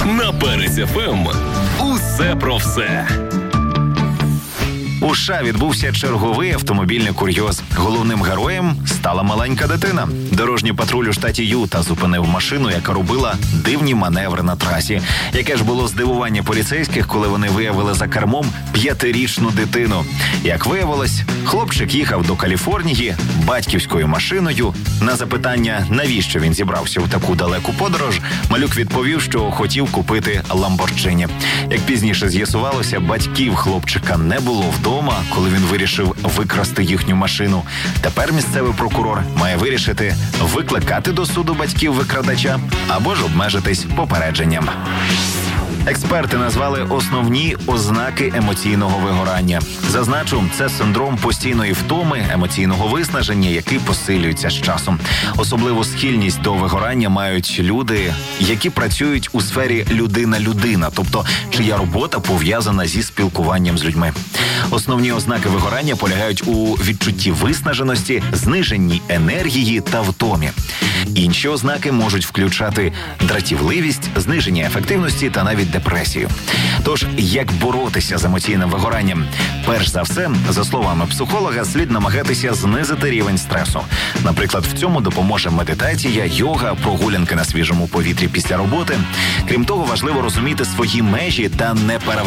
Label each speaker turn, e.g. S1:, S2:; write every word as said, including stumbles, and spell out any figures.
S1: На Перець еф ем усе про все.
S2: У США відбувся черговий автомобільний курйоз. Головним героєм стала маленька дитина. Дорожній патруль у штаті Юта зупинив машину, яка робила дивні маневри на трасі. Яке ж було здивування поліцейських, коли вони виявили за кермом п'ятирічну дитину. Як виявилось, хлопчик їхав до Каліфорнії батьківською машиною. На запитання, навіщо він зібрався в таку далеку подорож, малюк відповів, що хотів купити Ламборджині. Як пізніше з'ясувалося, батьків хлопчика не було вдома, коли він вирішив викрасти їхню машину. Тепер місцевий прокурор має вирішити, викликати до суду батьків викрадача або ж обмежитись попередженням. Експерти назвали основні ознаки емоційного вигорання. Зазначу, це синдром постійної втоми, емоційного виснаження, який посилюється з часом. Особливу схильність до вигорання мають люди, які працюють у сфері людина-людина, тобто чия робота пов'язана зі спілкуванням з людьми. Основні ознаки вигорання полягають у відчутті виснаженості, зниженні енергії та втомі. Інші ознаки можуть включати дратівливість, зниження ефективності та навіть депресію. Тож, як боротися з емоційним вигоранням? Перш за все, за словами психолога, слід намагатися знизити рівень стресу. Наприклад, в цьому допоможе медитація, йога, прогулянки на свіжому повітрі після роботи. Крім того, важливо розуміти свої межі та не переважати